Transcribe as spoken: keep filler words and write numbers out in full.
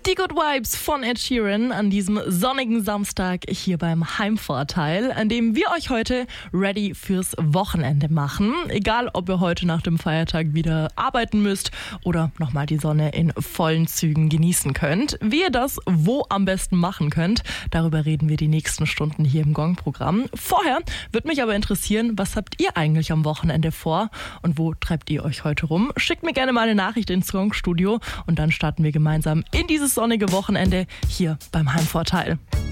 Die Good Vibes von Ed Sheeran an diesem sonnigen Samstag hier beim Heimvorteil, an dem wir euch heute ready fürs Wochenende machen. Egal, ob ihr heute nach dem Feiertag wieder arbeiten müsst oder nochmal die Sonne in vollen Zügen genießen könnt. Wie ihr das wo am besten machen könnt, darüber reden wir die nächsten Stunden hier im Gong-Programm. Vorher würde mich aber interessieren, was habt ihr eigentlich am Wochenende vor und wo treibt ihr euch heute rum? Schickt mir gerne mal eine Nachricht ins Gong-Studio und dann starten wir gemeinsam in dieses sonnige Wochenende hier beim Heimvorteil.